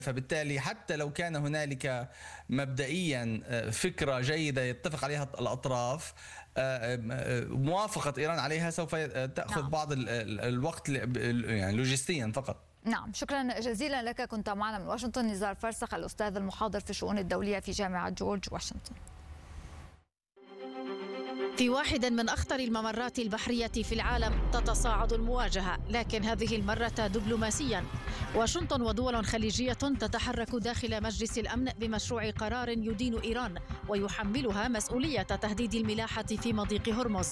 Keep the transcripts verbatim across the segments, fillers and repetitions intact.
فبالتالي حتى لو كان هنالك مبدئيا فكرة جيدة يتفق عليها الأطراف، موافقة إيران عليها سوف تأخذ نعم. بعض الوقت يعني لوجستيا فقط. نعم، شكرا جزيلا لك. كنت معنا من واشنطن نزار فرسخ، الأستاذ المحاضر في الشؤون الدولية في جامعة جورج واشنطن. في واحد من أخطر الممرات البحرية في العالم تتصاعد المواجهة، لكن هذه المرة دبلوماسيا. واشنطن ودول خليجية تتحرك داخل مجلس الأمن بمشروع قرار يدين إيران ويحملها مسؤولية تهديد الملاحة في مضيق هرمز.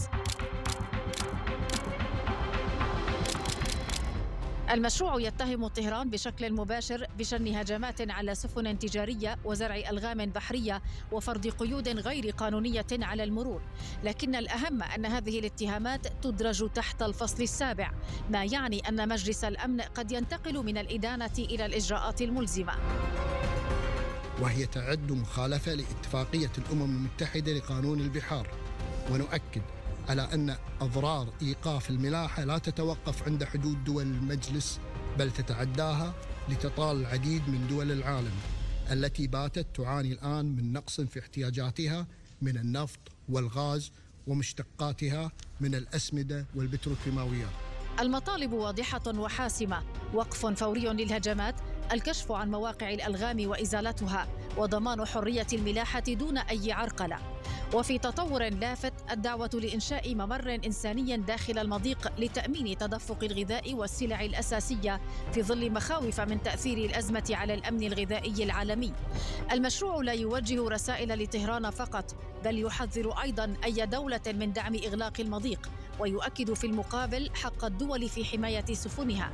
المشروع يتهم طهران بشكل مباشر بشن هجمات على سفن تجارية وزرع ألغام بحرية وفرض قيود غير قانونية على المرور، لكن الأهم أن هذه الاتهامات تدرج تحت الفصل السابع، ما يعني أن مجلس الأمن قد ينتقل من الإدانة إلى الإجراءات الملزمة. وهي تعد مخالفة لاتفاقية الأمم المتحدة لقانون البحار، ونؤكد على أن أضرار إيقاف الملاحة لا تتوقف عند حدود دول المجلس، بل تتعداها لتطال العديد من دول العالم التي باتت تعاني الآن من نقص في احتياجاتها من النفط والغاز ومشتقاتها من الأسمدة والبتروكيماويات. المطالب واضحة وحاسمة: وقف فوري للهجمات، الكشف عن مواقع الألغام وإزالتها، وضمان حرية الملاحة دون أي عرقلة. وفي تطور لافت، الدعوة لإنشاء ممر إنساني داخل المضيق لتأمين تدفق الغذاء والسلع الأساسية في ظل مخاوف من تأثير الأزمة على الأمن الغذائي العالمي. المشروع لا يوجه رسائل لطهران فقط، بل يحذر أيضا أي دولة من دعم إغلاق المضيق، ويؤكد في المقابل حق الدول في حماية سفنها.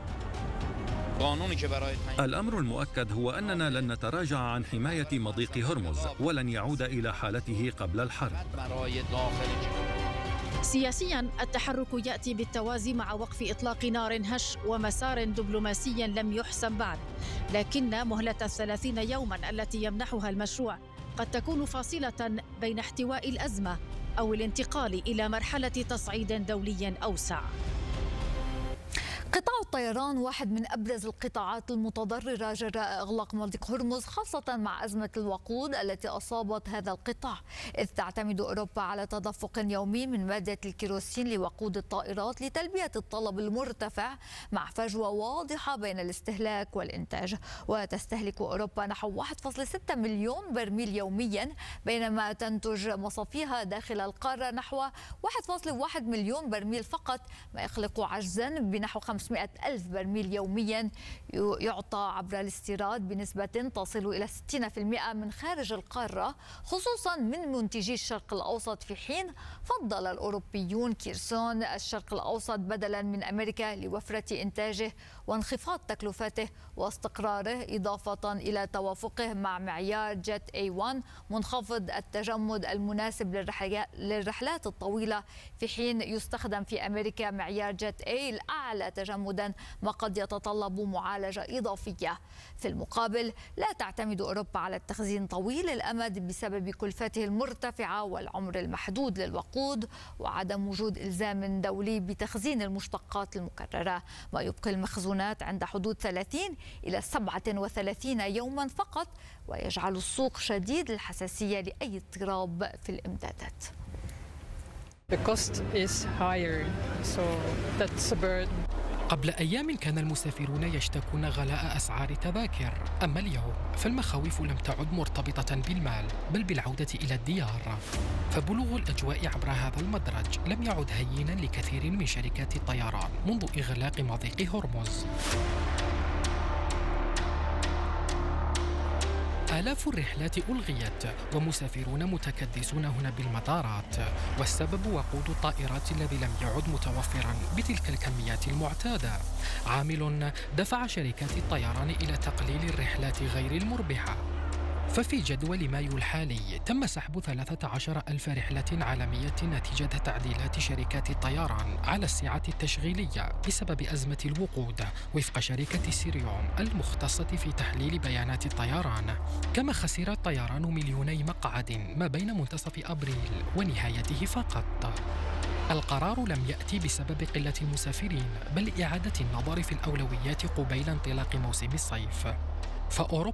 الأمر المؤكد هو أننا لن نتراجع عن حماية مضيق هرمز ولن يعود إلى حالته قبل الحرب. سياسيا، التحرك يأتي بالتوازي مع وقف إطلاق نار هش ومسار دبلوماسي لم يحسم بعد، لكن مهلة الثلاثين يوما التي يمنحها المشروع قد تكون فاصلة بين احتواء الأزمة أو الانتقال إلى مرحلة تصعيد دولي أوسع. قطاع الطيران واحد من أبرز القطاعات المتضررة جراء إغلاق مضيق هرمز، خاصة مع أزمة الوقود التي أصابت هذا القطاع، إذ تعتمد أوروبا على تدفق يومي من مادة الكيروسين لوقود الطائرات لتلبية الطلب المرتفع، مع فجوة واضحة بين الاستهلاك والإنتاج. وتستهلك أوروبا نحو واحد فاصلة ستة مليون برميل يوميا، بينما تنتج مصافيها داخل القارة نحو واحد فاصلة واحد مليون برميل فقط، ما يخلق عجزا بنحو خمسمائة ألف برميل يوميا يعطى عبر الاستيراد بنسبة تصل إلى ستين بالمئة من خارج القارة، خصوصا من منتجي الشرق الأوسط، في حين فضل الأوروبيون كيرسون الشرق الأوسط بدلا من أمريكا لوفرة إنتاجه وانخفاض تكلفته واستقراره، إضافة إلى توافقه مع معيار جيت إيه واحد منخفض التجمد المناسب للرحلات الطويلة، في حين يستخدم في أمريكا معيار جيت إيه الأعلى تجمدا، ما قد يتطلب معالجة إضافية. في المقابل، لا تعتمد أوروبا على التخزين طويل الأمد بسبب كلفته المرتفعة والعمر المحدود للوقود وعدم وجود إلزام دولي بتخزين المشتقات المكررة، ما يبقي المخزونات عند حدود ثلاثين إلى سبعة وثلاثين يوما فقط، ويجعل السوق شديد الحساسية لأي اضطراب في الإمدادات. The cost is higher, so that's a burden. قبل أيام كان المسافرون يشتكون غلاء أسعار التذاكر، أما اليوم فالمخاوف لم تعد مرتبطة بالمال بل بالعودة إلى الديار، فبلوغ الأجواء عبر هذا المدرج لم يعد هينا لكثير من شركات الطيران منذ إغلاق مضيق هرمز. آلاف الرحلات ألغيت ومسافرون متكدسون هنا بالمطارات، والسبب وقود الطائرات الذي لم يعد متوفرا بتلك الكميات المعتادة، عامل دفع شركات الطيران إلى تقليل الرحلات غير المربحة. ففي جدول مايو الحالي تم سحب ثلاثة عشر ألف رحلة عالمية نتيجة تعديلات شركات الطيران على السعة التشغيلية بسبب أزمة الوقود، وفق شركة سيريوم المختصة في تحليل بيانات الطيران. كما خسر الطيران مليوني مقعد ما بين منتصف أبريل ونهايته فقط. القرار لم يأتي بسبب قلة المسافرين، بل إعادة النظر في الأولويات قبيل انطلاق موسم الصيف. فأوروبا